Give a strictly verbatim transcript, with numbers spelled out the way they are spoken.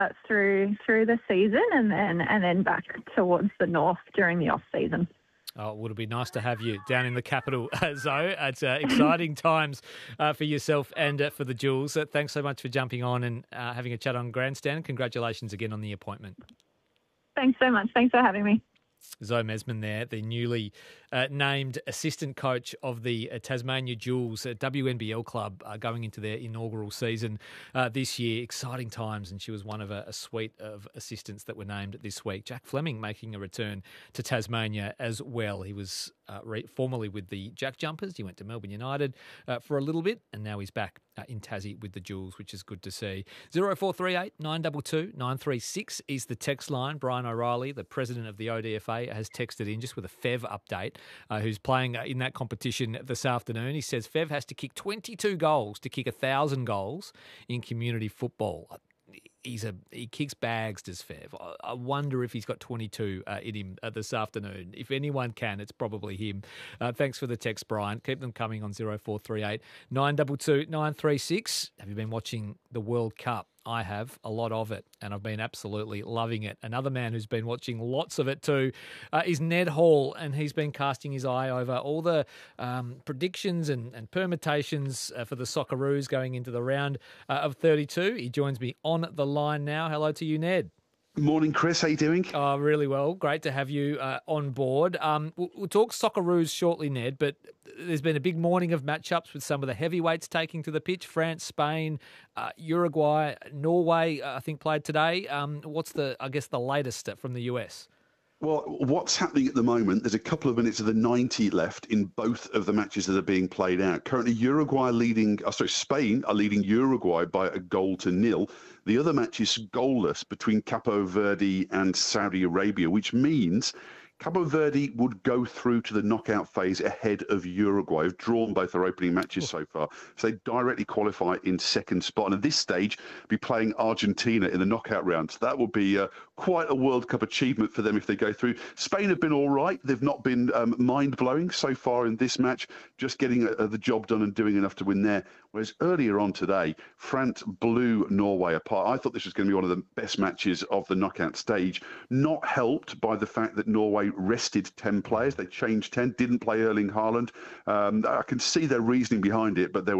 through through the season, and then and then back towards the north during the off season. Oh, it would be nice to have you down in the capital, uh, Zoe. It's uh, exciting times uh, for yourself and uh, for the Jules. Uh, thanks so much for jumping on and uh, having a chat on Grandstand. Congratulations again on the appointment. Thanks so much. Thanks for having me. Zoe Mesman there, the newly uh, named assistant coach of the uh, Tasmania Jules uh, W N B L club, uh, going into their inaugural season uh, this year. Exciting times, and she was one of a, a suite of assistants that were named this week. Jack Fleming making a return to Tasmania as well. He was uh, re- formerly with the Jack Jumpers. He went to Melbourne United uh, for a little bit, and now he's back uh, in Tassie with the Jules, which is good to see. zero four three eight nine two two nine three six is the text line. Brian O'Reilly, the president of the O D F A, has texted in just with a Fev update, uh, who's playing in that competition this afternoon. He says Fev has to kick twenty-two goals to kick one thousand goals in community football. He's a he kicks bags, does Fev. I, I wonder if he's got twenty-two uh, in him uh, this afternoon. If anyone can, it's probably him. Uh, thanks for the text, Brian. Keep them coming on zero four three eight nine two two nine three six. Have you been watching the World Cup? I have, a lot of it, and I've been absolutely loving it. Another man who's been watching lots of it too uh, is Ned Hall, and he's been casting his eye over all the um, predictions and, and permutations uh, for the Socceroos going into the round uh, of thirty-two. He joins me on the line now. Hello to you, Ned. Morning, Chris. How you doing? Oh, really well. Great to have you uh, on board. Um, we'll, we'll talk Socceroos shortly, Ned, but there's been a big morning of matchups with some of the heavyweights taking to the pitch. France, Spain, uh, Uruguay, Norway, uh, I think, played today. Um, what's the, I guess, the latest from the U S? Well, what's happening at the moment, there's a couple of minutes of the ninety left in both of the matches that are being played out. Currently, Uruguay leading, oh, sorry, Spain are leading Uruguay by a goal to nil. The other match is goalless between Capo Verde and Saudi Arabia, which means Cabo Verde would go through to the knockout phase ahead of Uruguay. Have drawn both their opening matches so far, so they directly qualify in second spot. And at this stage, be playing Argentina in the knockout round. So that would be uh, quite a World Cup achievement for them if they go through. Spain have been all right. They've not been um, mind-blowing so far in this match, just getting uh, the job done and doing enough to win there. Whereas earlier on today, France blew Norway apart. I thought this was going to be one of the best matches of the knockout stage, not helped by the fact that Norway rested ten players. They changed ten, didn't play Erling Haaland. Um, I can see their reasoning behind it, but there